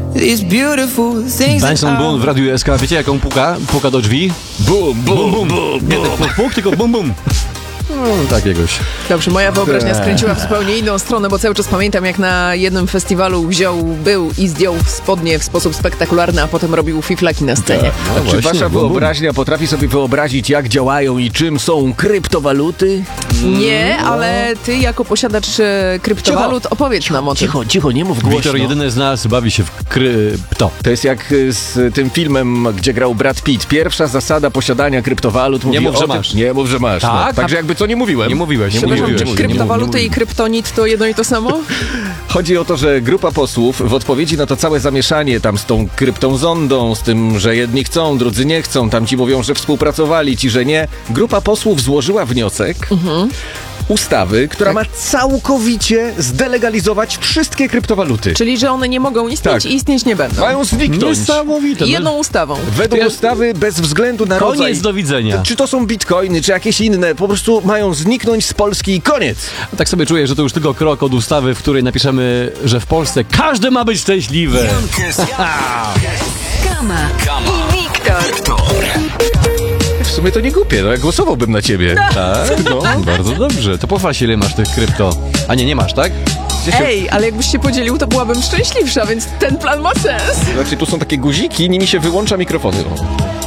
these beautiful things. Benson Boone w Radiu SK. Wiecie jak on puka? Puka do drzwi. Bum, bum, bum, bum. Nie tak puk, tylko bum, bum. No, takiegoś. Dobrze, moja wyobraźnia skręciła w zupełnie inną stronę, bo cały czas pamiętam, jak na jednym festiwalu był i zdjął spodnie w sposób spektakularny, a potem robił fiflaki na scenie. A czy wasza wyobraźnia potrafi sobie wyobrazić, jak działają i czym są kryptowaluty? Nie, ale ty jako posiadacz kryptowalut opowiedz nam o tym. Cicho, nie mów głośno. Wiktor, jedyny z nas bawi się w krypto. To jest jak z tym filmem, gdzie grał Brad Pitt. Pierwsza zasada posiadania kryptowalut mówi mów, że o tym, masz. Nie mów, że masz. Tak? No. Także jakby co nie mówiłem. Nie mówiłeś. Przepraszam, czy kryptowaluty i kryptonit to jedno i to samo? Chodzi o to, że grupa posłów w odpowiedzi na to całe zamieszanie tam z tą kryptą zondą, z tym, że jedni chcą, drudzy nie chcą, tam ci mówią, że współpracowali, ci, że nie. Grupa posłów złożyła wniosek ustawy, która ma całkowicie zdelegalizować wszystkie kryptowaluty. Czyli, że one nie mogą istnieć Tak. i istnieć nie będą. Mają zniknąć. Niesamowite. Jedną ustawą. Według ustawy bez względu na rodzaj... Koniec, do widzenia. Czy to są bitcoiny, czy jakieś inne, po prostu mają zniknąć z Polski i koniec. Tak sobie czuję, że to już tylko krok od ustawy, w której napiszemy, że w Polsce każdy ma być szczęśliwy. Kama i Wiktor. W sumie to nie głupie, no ja głosowałbym na ciebie. Tak? No, bardzo dobrze. To pochwal się, ile masz tych krypto. A nie masz, tak? Ej, ale jakbyś się podzielił, to byłabym szczęśliwsza, więc ten plan ma sens. Znaczy, tu są takie guziki, nimi się wyłącza mikrofony. O.